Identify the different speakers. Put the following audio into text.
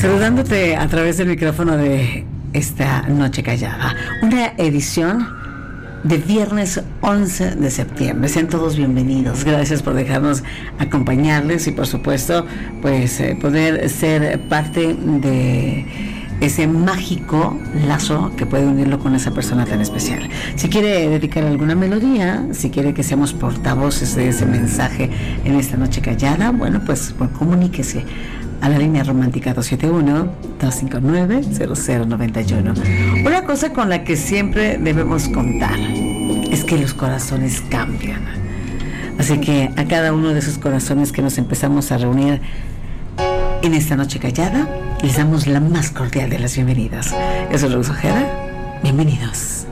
Speaker 1: Saludándote a través del micrófono de esta Noche Callada, una edición de viernes 11 de septiembre. Sean todos bienvenidos. Gracias por dejarnos acompañarles y por supuesto pues poder ser parte de ese mágico lazo que puede unirlo con esa persona tan especial. Si quiere dedicar alguna melodía, si quiere que seamos portavoces de ese mensaje en esta Noche Callada, bueno, pues comuníquese a la línea romántica 271-259-0091. Una cosa con la que siempre debemos contar es que los corazones cambian. Así que a cada uno de esos corazones que nos empezamos a reunir en esta Noche Callada, les damos la más cordial de las bienvenidas. Yo soy Luz Ojeda. Bienvenidos.